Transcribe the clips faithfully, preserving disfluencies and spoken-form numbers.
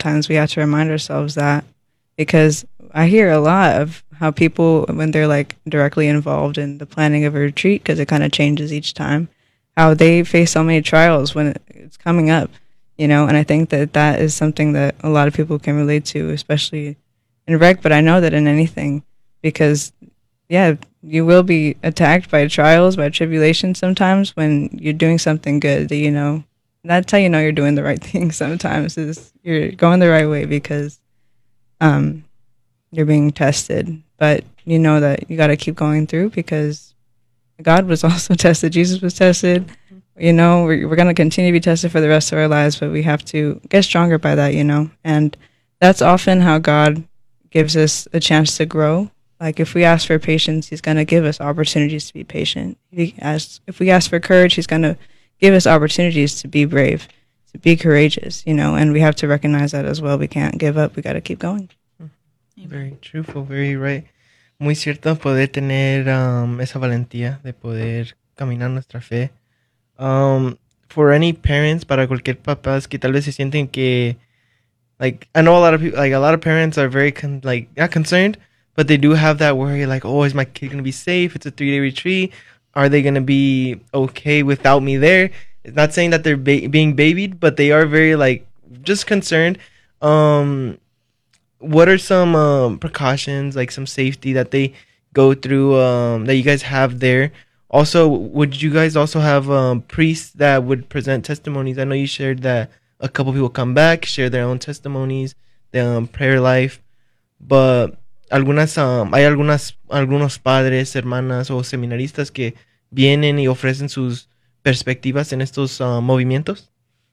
sometimes we have to remind ourselves that, because I hear a lot of how people, when they're like directly involved in the planning of a retreat, because it kind of changes each time, how they face so many trials when it's coming up, you know. And I think that that is something that a lot of people can relate to, especially in rec, but I know that in anything, because yeah, you will be attacked by trials, by tribulations sometimes when you're doing something good that, you know, that's how you know you're doing the right thing sometimes, is you're going the right way because um, you're being tested. But you know that you got to keep going through because God was also tested. Jesus was tested. You know, we're, we're going to continue to be tested for the rest of our lives, but we have to get stronger by that, you know. And that's often how God gives us a chance to grow. Like if we ask for patience, he's going to give us opportunities to be patient. If we ask, if we ask for courage, he's going to give us opportunities to be brave, to be courageous, you know, and we have to recognize that as well. We can't give up. We got to keep going. Very truthful, very right. Muy cierto, poder tener um, esa valentía de poder caminar nuestra fe. Um, for any parents, para cualquier papás que tal vez se sienten que, like, I know a lot of people, like a lot of parents are very con- like not concerned, but they do have that worry, like, oh, is my kid gonna be safe? It's a three day retreat. Are they gonna be okay without me there? It's not saying that they're ba- being babied, but they are very like just concerned. Um, what are some um, precautions, like some safety that they go through um, that you guys have there? Also, would you guys also have um, priests that would present testimonies? I know you shared that a couple people come back, share their own testimonies, their um, prayer life, but algunas um, hay algunas algunos padres, hermanas o seminaristas que vienen y ofrecen sus perspectivas en estos uh, movimientos.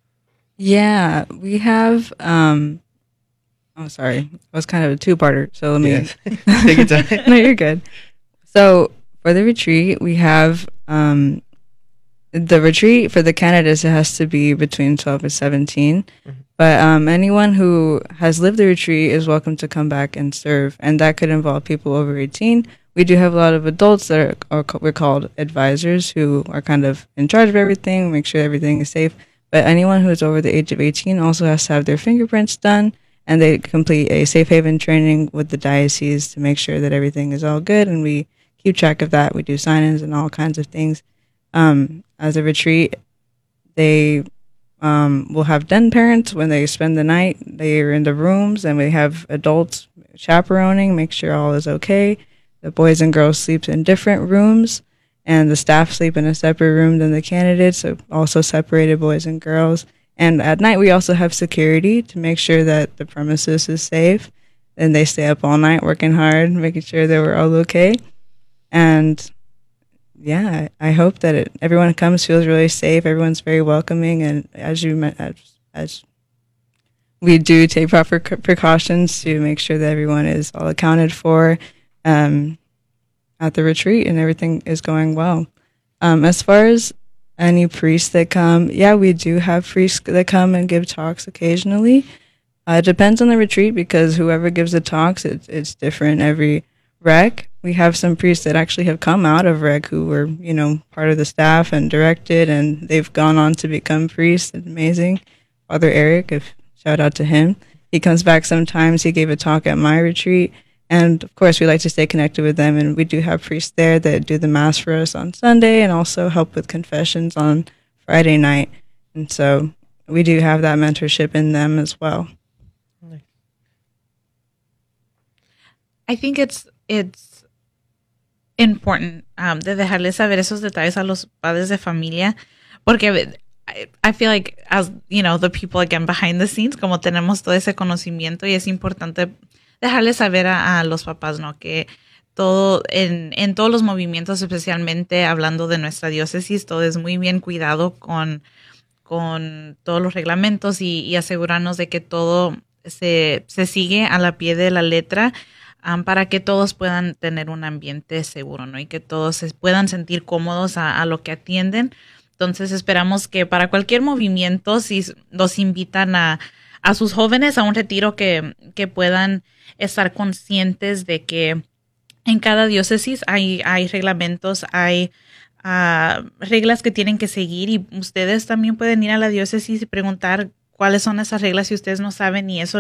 Yeah, we have. Um, oh, sorry, it was kind of a two-parter. So let me Yes. Take your time. No, you're good. So for the retreat, we have um, the retreat for the candidates. It has to be between twelve and seventeen. Mm-hmm. But um, anyone who has lived the retreat is welcome to come back and serve, and that could involve people over eighteen. We do have a lot of adults that are, are we're called advisors, who are kind of in charge of everything, make sure everything is safe. But anyone who is over the age of eighteen also has to have their fingerprints done, and they complete a safe haven training with the diocese to make sure that everything is all good, and we keep track of that. We do sign-ins and all kinds of things. Um, as a retreat, they um, will have den parents when they spend the night. They are in the rooms, and we have adults chaperoning, make sure all is okay. The boys and girls sleep in different rooms, and the staff sleep in a separate room than the candidates, so also separated boys and girls. And at night, we also have security to make sure that the premises is safe, and they stay up all night working hard, making sure that we're all okay. And yeah, I hope that it, everyone comes, feels really safe. Everyone's very welcoming, and as you as, as we do take proper precautions to make sure that everyone is all accounted for um, at the retreat, and everything is going well. Um, as far as any priests that come, yeah, we do have priests that come and give talks occasionally. Uh, it depends on the retreat, because whoever gives the talks, it's it's different every rec. We have some priests that actually have come out of rec who were, you know, part of the staff and directed, and they've gone on to become priests. It's amazing. Father Eric, if shout out to him. He comes back sometimes. He gave a talk at my retreat. And of course, we like to stay connected with them. And we do have priests there that do the mass for us on Sunday and also help with confessions on Friday night. And so we do have that mentorship in them as well. I think it's it's important um, de dejarles saber esos detalles a los padres de familia, porque I, I feel like, as you know, the people again behind the scenes, como tenemos todo ese conocimiento, y es importante dejarles saber a, a los papás, ¿no? Que todo, en, en todos los movimientos, especialmente hablando de nuestra diócesis, todo es muy bien cuidado con, con todos los reglamentos y, y asegurarnos de que todo se, se sigue a la pie de la letra. Um, para que todos puedan tener un ambiente seguro, ¿no? Y que todos se puedan sentir cómodos a, a lo que atienden. Entonces esperamos que para cualquier movimiento, si los invitan a, a sus jóvenes a un retiro, que, que puedan estar conscientes de que en cada diócesis hay, hay reglamentos, hay uh, reglas que tienen que seguir, y ustedes también pueden ir a la diócesis y preguntar cuáles son esas reglas si ustedes no saben, y eso